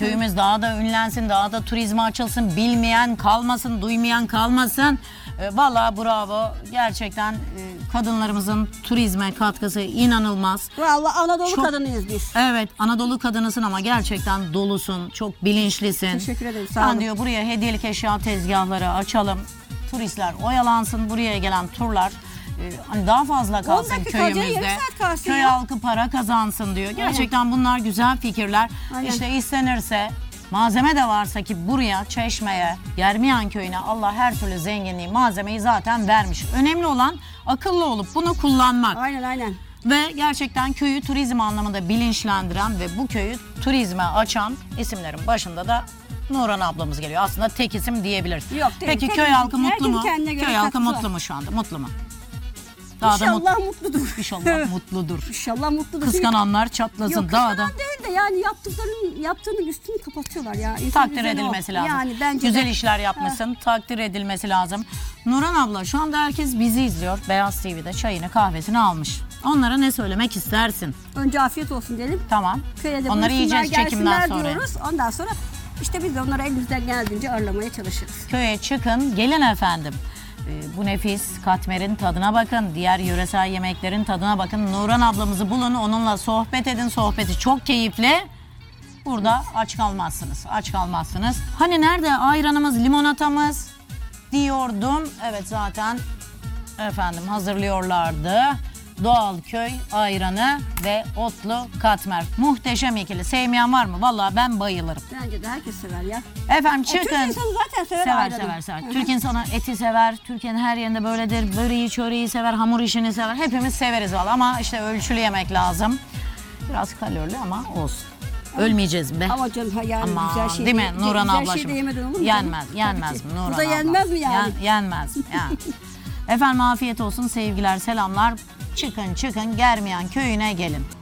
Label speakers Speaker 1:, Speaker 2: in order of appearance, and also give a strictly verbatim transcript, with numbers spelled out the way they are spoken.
Speaker 1: köyümüz daha da ünlensin, daha da turizme açılsın, bilmeyen kalmasın, duymayan kalmasın. E, vallahi bravo. Gerçekten e, kadınlarımızın turizme katkısı inanılmaz.
Speaker 2: Vallahi Anadolu
Speaker 1: Çok-
Speaker 2: kadınıyız biz.
Speaker 1: Evet, Anadolu kadınısın ama gerçekten dolusun, çok bilinçlisin.
Speaker 2: Teşekkür ederim, sağ
Speaker 1: Ben
Speaker 2: olun.
Speaker 1: diyor buraya hediyelik eşya tezgahları açalım. Turistler oyalansın, buraya gelen turlar e, hani daha fazla kalsın
Speaker 2: dakika kalacak,
Speaker 1: köyümüzde.
Speaker 2: yarım saat kalsın
Speaker 1: Köy
Speaker 2: ya.
Speaker 1: halkı para kazansın diyor. Gerçekten bunlar güzel fikirler.
Speaker 2: Aynen.
Speaker 1: İşte istenirse, malzeme de varsa ki buraya, Çeşme'ye, Germiyan köyüne Allah her türlü zenginliği, malzemeyi zaten vermiş. Önemli olan akıllı olup bunu kullanmak.
Speaker 2: Aynen aynen.
Speaker 1: Ve gerçekten köyü turizm anlamında bilinçlendiren ve bu köyü turizme açan isimlerin başında da Nurhan ablamız geliyor. Aslında tek isim diyebiliriz.
Speaker 2: Yok, değil.
Speaker 1: Peki
Speaker 2: Tek
Speaker 1: köy
Speaker 2: isim.
Speaker 1: halkı mutlu
Speaker 2: Herkesin
Speaker 1: mu?
Speaker 2: kendine göre
Speaker 1: Köy halkı
Speaker 2: katkısı
Speaker 1: mutlu
Speaker 2: var.
Speaker 1: mu şu anda? Mutlu mu? Daha da
Speaker 2: İnşallah
Speaker 1: mutlu.
Speaker 2: mutludur.
Speaker 1: İnşallah mutludur.
Speaker 2: İnşallah mutludur.
Speaker 1: Kıskananlar çatlasın.
Speaker 2: Yok
Speaker 1: Daha da
Speaker 2: kıskanan değil de yani yaptıklarının yaptığının üstünü kapatıyorlar ya. İnsan
Speaker 1: takdir
Speaker 2: güzeli o.
Speaker 1: edilmesi lazım.
Speaker 2: Yani bence
Speaker 1: Güzel
Speaker 2: de.
Speaker 1: işler yapmışsın. Takdir edilmesi lazım. Nurhan abla şu anda herkes bizi izliyor. Beyaz T V'de çayını kahvesini almış. Onlara ne söylemek istersin?
Speaker 2: Önce afiyet olsun diyelim.
Speaker 1: Tamam.
Speaker 2: Köye de
Speaker 1: Onları
Speaker 2: buyursunlar,
Speaker 1: yiyeceğiz çekimden
Speaker 2: gelsinler
Speaker 1: sonra.
Speaker 2: diyoruz. Ondan sonra işte biz de onları elimizden geldiğince ağırlamaya çalışırız.
Speaker 1: Köye çıkın, gelin efendim. Ee, bu nefis katmerin tadına bakın, diğer yöresel yemeklerin tadına bakın. Nurhan ablamızı bulun, onunla sohbet edin. Sohbeti çok keyifli. Burada aç kalmazsınız, aç kalmazsınız. Hani nerede ayranımız, limonatamız diyordum. Evet zaten efendim hazırlıyorlardı. Doğal köy ayranı ve otlu katmer. Muhteşem ikili. Sevmeyen var mı? Vallahi ben bayılırım.
Speaker 2: Bence de herkes sever ya.
Speaker 1: Efendim
Speaker 2: Türk
Speaker 1: çıkın.
Speaker 2: insanı zaten sever
Speaker 1: Sever
Speaker 2: ayranı.
Speaker 1: sever sever.
Speaker 2: Hı hı.
Speaker 1: Türk insanı eti sever. Türkiye'nin her yerinde böyledir. Böreği, çöreği sever. Hamur işini sever. Hepimiz severiz valla ama işte ölçülü yemek lazım. Biraz kalorili ama olsun. Ölmeyeceğiz be.
Speaker 2: Ama canım ha yani
Speaker 1: Aman,
Speaker 2: güzel şey
Speaker 1: değil mi
Speaker 2: de-
Speaker 1: Nurhan
Speaker 2: güzel
Speaker 1: ablacığım?
Speaker 2: şey de yemeden olur mu?
Speaker 1: Yenmez,
Speaker 2: canım?
Speaker 1: yenmez
Speaker 2: Tabii
Speaker 1: mi
Speaker 2: ki.
Speaker 1: Nurhan
Speaker 2: Bu da
Speaker 1: abla?
Speaker 2: yenmez mi yani?
Speaker 1: Yen- yenmez. Yani. Efendim afiyet olsun, sevgiler, selamlar. Çıkın çıkın Germiyan köyüne gelin.